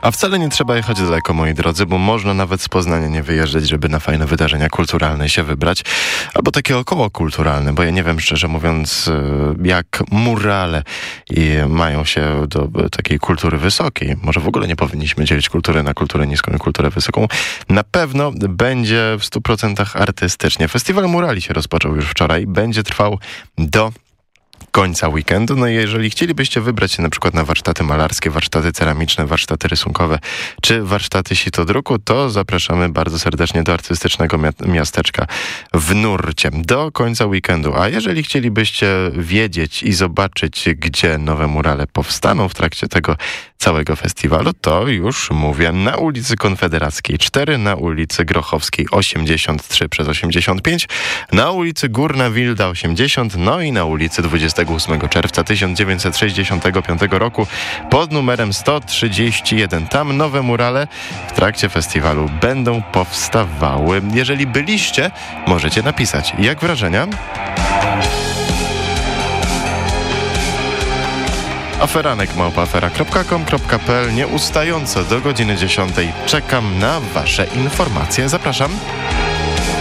A wcale nie trzeba jechać daleko, moi drodzy, bo można nawet z Poznania nie wyjeżdżać, żeby na fajne wydarzenia kulturalne się wybrać. Albo takie okołokulturalne, bo ja nie wiem, szczerze mówiąc, jak murale mają się do takiej kultury wysokiej. Może w ogóle nie powinniśmy dzielić kultury na kulturę niską i kulturę wysoką. Na pewno będzie w 100% artystycznie. Festiwal Murali się rozpoczął już wczoraj. Będzie trwał do końca weekendu. No i jeżeli chcielibyście wybrać się na przykład na warsztaty malarskie, warsztaty ceramiczne, warsztaty rysunkowe czy warsztaty sitodruku, to zapraszamy bardzo serdecznie do artystycznego miasteczka w Nurcie do końca weekendu. A jeżeli chcielibyście wiedzieć i zobaczyć, gdzie nowe murale powstaną w trakcie tego całego festiwalu, to już mówię, na ulicy Konfederackiej 4, na ulicy Grochowskiej 83/85, na ulicy Górna Wilda 80, no i na ulicy 28 czerwca 1965 roku pod numerem 131. Tam nowe murale w trakcie festiwalu będą powstawały. Jeżeli byliście, możecie napisać. Jak wrażenia? aferanek@afera.com.pl. Nieustająco do godziny 10 czekam na wasze informacje. Zapraszam.